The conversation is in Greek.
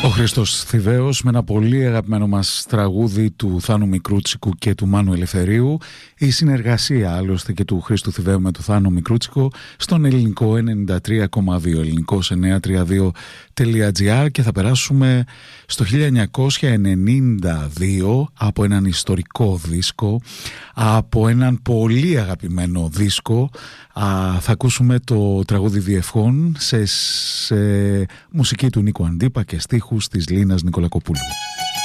Ο Χρήστος Θηβαίος με ένα πολύ αγαπημένο μας τραγούδι του Θάνου Μικρούτσικου και του Μάνου Ελευθερίου. Η συνεργασία άλλωστε και του Χρήστου Θηβαίου με τον Θάνο Μικρούτσικο στον ελληνικό 93,2, ελληνικός 932.gr, και θα περάσουμε στο 1992 από έναν ιστορικό δίσκο, από έναν πολύ αγαπημένο δίσκο. Θα ακούσουμε το τραγούδι Διευχών σε μουσική του Νίκου Αντίπα και στίχους της Λίνας Νικολακοπούλου.